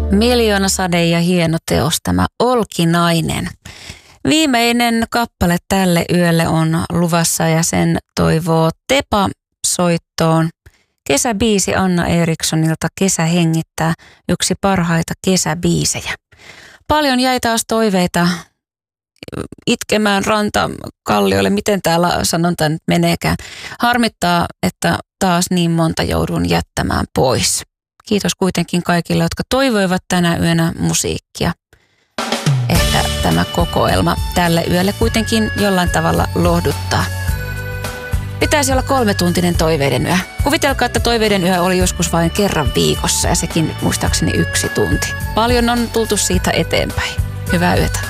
Miljoonasade ja hieno teos tämä Olkinainen. Viimeinen kappale tälle yölle on luvassa ja sen toivoo Tepa soittoon. Kesäbiisi Anna Erikssonilta Kesä hengittää, yksi parhaita kesäbiisejä. Paljon jäi taas toiveita itkemään rantakalliolle, miten täällä sanonta nyt meneekään. Harmittaa, että taas niin monta joudun jättämään pois. Kiitos kuitenkin kaikille, jotka toivoivat tänä yönä musiikkia. Ehkä tämä kokoelma tälle yölle kuitenkin jollain tavalla lohduttaa. Pitäisi olla 3-tuntinen toiveiden yö. Kuvitelkaa, että toiveiden yö oli joskus vain kerran viikossa ja sekin muistaakseni 1 tunti. Paljon on tultu siitä eteenpäin. Hyvää yötä.